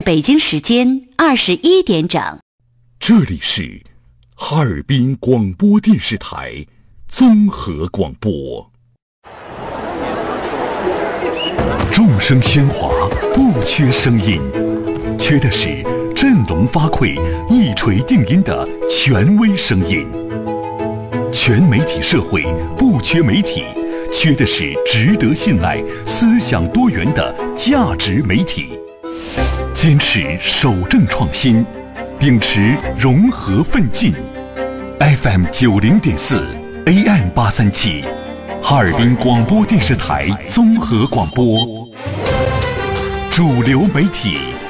北京时间21点整。 这里是哈尔滨广播电视台综合广播。众声喧哗，不缺声音，缺的是振聋发聩、一锤定音的权威声音。全媒体社会不缺媒体，缺的是值得信赖、思想多元的价值媒体。坚持守正创新，秉持融合奋进。FM 90.4 AM 837，哈尔滨广播电视台综合广播，主流媒体。